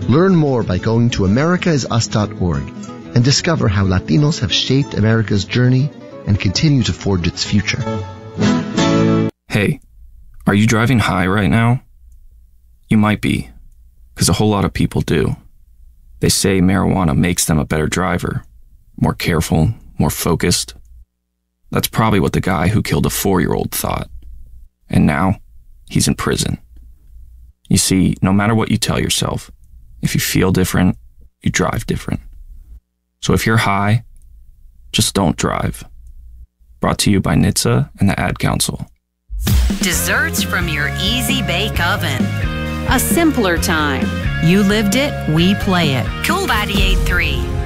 Learn more by going to americaisus.org and discover how Latinos have shaped America's journey and continue to forge its future. Hey, are you driving high right now? You might be, because a whole lot of people do. They say marijuana makes them a better driver, more careful, more focused. That's probably what the guy who killed a 4-year-old thought. And now, he's in prison. You see, no matter what you tell yourself, if you feel different, you drive different. So if you're high, just don't drive. Brought to you by NHTSA and the Ad Council. Desserts from your Easy Bake Oven. A simpler time. You lived it, we play it. Cool 98.3.